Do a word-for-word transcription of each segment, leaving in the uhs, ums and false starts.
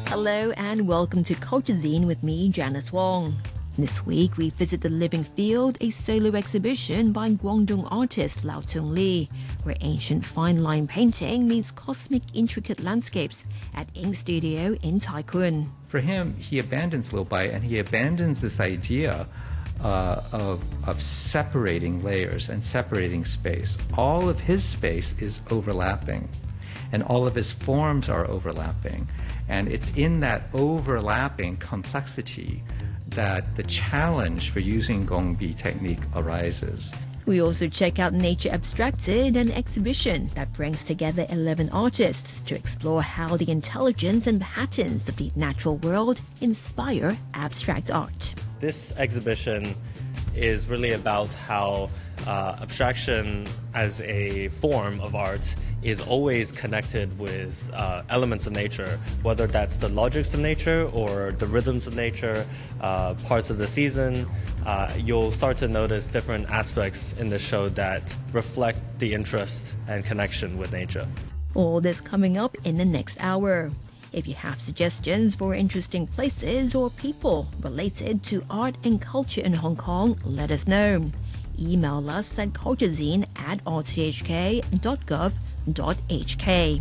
Hello and welcome to Culture Zine with me, Janice Wong. This week we visit The Living Field, a solo exhibition by Guangdong artist Lau Tung Lee, where ancient fine line painting meets cosmic intricate landscapes at Ink Studio in Tai Kwun. For him, he abandons Liu Bai and he abandons this idea uh, of, of separating layers and separating space. All of his space is overlapping and all of his forms are overlapping. And it's in that overlapping complexity that the challenge for using Gongbi technique arises. We also check out Nature Abstracted, an exhibition that brings together eleven artists to explore how the intelligence and patterns of the natural world inspire abstract art. This exhibition is really about how uh, abstraction as a form of art is always connected with uh, elements of nature, whether that's the logics of nature or the rhythms of nature, uh, parts of the season. Uh, you'll start to notice different aspects in the show that reflect the interest and connection with nature. All this coming up in the next hour. If you have suggestions for interesting places or people related to art and culture in Hong Kong, let us know. Email us at culturezine at r t h k dot gov dot h k.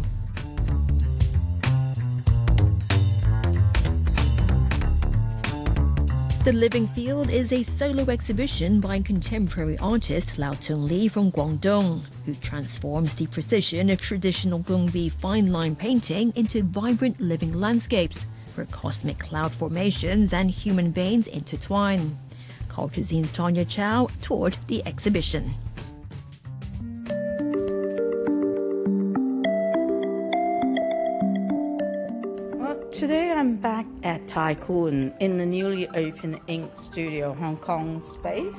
The Living Field is a solo exhibition by contemporary artist Lau Tung Lee from Guangdong, who transforms the precision of traditional Gongbi fine line painting into vibrant living landscapes where cosmic cloud formations and human veins intertwine. Culture Zine's Tanya Chow toured the exhibition. Today I'm back at Tai Kwun in the newly opened Ink Studio Hong Kong space.